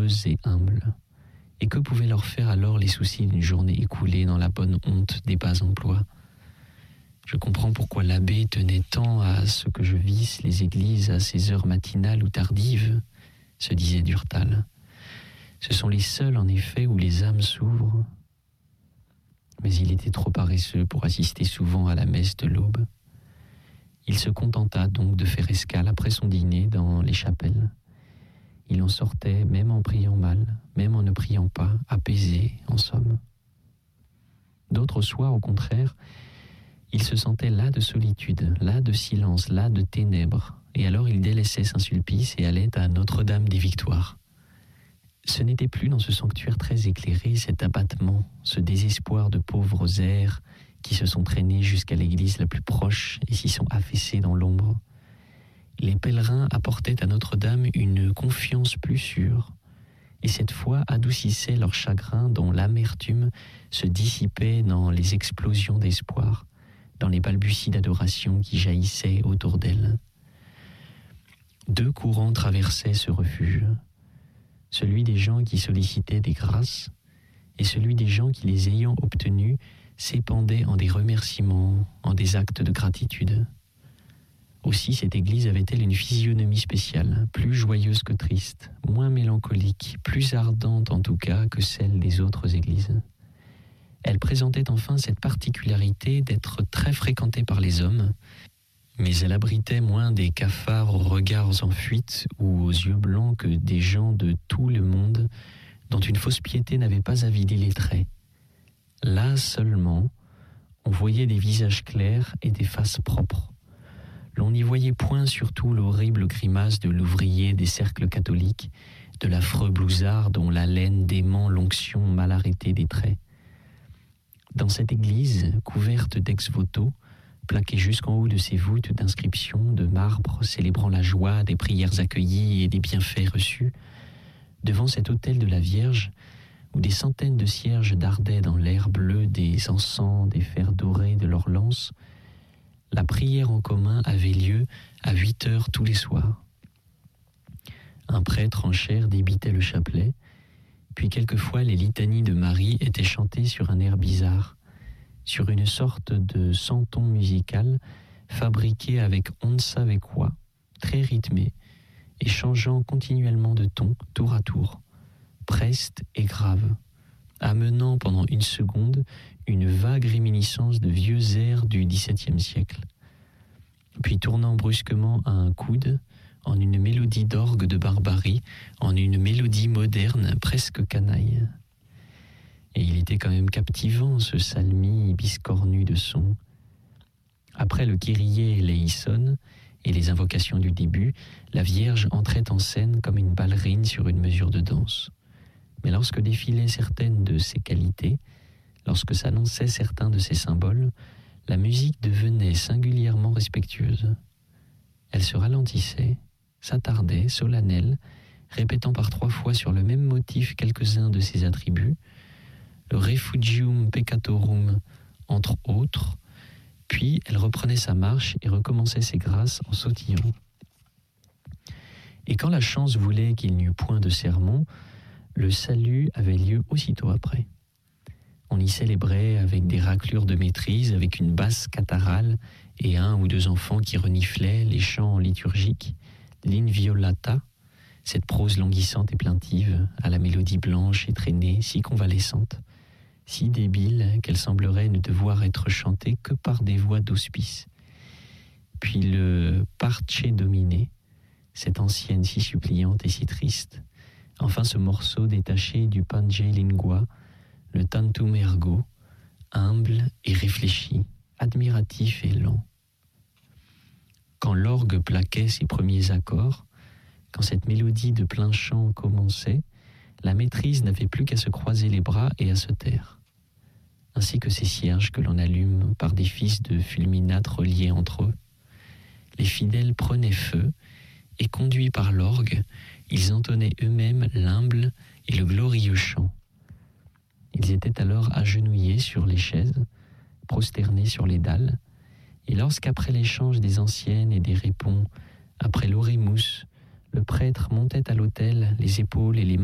heureuses et humbles. Et que pouvaient leur faire alors les soucis d'une journée écoulée dans la bonne honte des bas emplois? Je comprends pourquoi l'abbé tenait tant à ce que je visse les églises à ces heures matinales ou tardives, se disait Durtal. Ce sont les seuls, en effet, où les âmes s'ouvrent. Mais il était trop paresseux pour assister souvent à la messe de l'aube. Il se contenta donc de faire escale après son dîner dans les chapelles. Il en sortait, même en priant mal, même en ne priant pas, apaisé, en somme. D'autres soirs, au contraire, il se sentait las de solitude, las de silence, las de ténèbres, et alors il délaissait Saint-Sulpice et allait à Notre-Dame des Victoires. Ce n'était plus dans ce sanctuaire très éclairé cet abattement, ce désespoir de pauvres airs qui se sont traînés jusqu'à l'église la plus proche et s'y sont affaissés dans l'ombre. Les pèlerins apportaient à Notre-Dame une confiance plus sûre, et cette foi adoucissait leur chagrin dont l'amertume se dissipait dans les explosions d'espoir, dans les balbuties d'adoration qui jaillissaient autour d'elle. Deux courants traversaient ce refuge, celui des gens qui sollicitaient des grâces et celui des gens qui, les ayant obtenues, s'épandaient en des remerciements, en des actes de gratitude. Aussi, cette église avait-elle une physionomie spéciale, plus joyeuse que triste, moins mélancolique, plus ardente en tout cas que celle des autres églises. Elle présentait enfin cette particularité d'être très fréquentée par les hommes, mais elle abritait moins des cafards aux regards en fuite ou aux yeux blancs que des gens de tout le monde dont une fausse piété n'avait pas avidé les traits. Là seulement, on voyait des visages clairs et des faces propres. L'on n'y voyait point surtout l'horrible grimace de l'ouvrier des cercles catholiques, de l'affreux blousard dont la laine dément l'onction mal arrêtée des traits. Dans cette église, couverte d'ex-voto, plaquée jusqu'en haut de ses voûtes d'inscriptions de marbre célébrant la joie des prières accueillies et des bienfaits reçus, devant cet autel de la Vierge, où des centaines de cierges dardaient dans l'air bleu des encens, des fers dorés de leurs lances, la prière en commun avait lieu à 8 heures tous les soirs. Un prêtre en chair débitait le chapelet, puis quelquefois les litanies de Marie étaient chantées sur un air bizarre, sur une sorte de santon musical fabriqué avec on ne savait quoi, très rythmé, et changeant continuellement de ton, tour à tour, preste et grave, amenant pendant une seconde une vague réminiscence de vieux airs du XVIIe siècle, puis tournant brusquement à un coude, en une mélodie d'orgue de barbarie, en une mélodie moderne presque canaille. Et il était quand même captivant, ce psalmi biscornu de son. Après le Kyrie eleison et les invocations du début, la Vierge entrait en scène comme une ballerine sur une mesure de danse. Mais lorsque défilaient certaines de ses qualités, lorsque s'annonçaient certains de ses symboles, la musique devenait singulièrement respectueuse. Elle se ralentissait, s'attardait, solennelle, répétant par 3 fois sur le même motif quelques-uns de ses attributs, le Refugium Peccatorum, entre autres, puis elle reprenait sa marche et recommençait ses grâces en sautillant. Et quand la chance voulait qu'il n'y eût point de sermon, le salut avait lieu aussitôt après. On y célébrait avec des raclures de maîtrise, avec une basse catharale et 1 ou 2 enfants qui reniflaient les chants liturgiques, l'inviolata, cette prose languissante et plaintive, à la mélodie blanche et traînée, si convalescente, si débile qu'elle semblerait ne devoir être chantée que par des voix d'hospice. Puis le Parce Domine, cette ancienne si suppliante et si triste. Enfin ce morceau détaché du Pange Lingua, le Tantum Ergo, humble et réfléchi, admiratif et lent. Quand l'orgue plaquait ses premiers accords, quand cette mélodie de plein chant commençait, la maîtrise n'avait plus qu'à se croiser les bras et à se taire, ainsi que ces cierges que l'on allume par des fils de fulminate reliés entre eux. Les fidèles prenaient feu, et conduits par l'orgue, ils entonnaient eux-mêmes l'humble et le glorieux chant. Ils étaient alors agenouillés sur les chaises, prosternés sur les dalles, et lorsqu'après l'échange des anciennes et des répons, après l'orémus, le prêtre montait à l'autel les épaules et les mains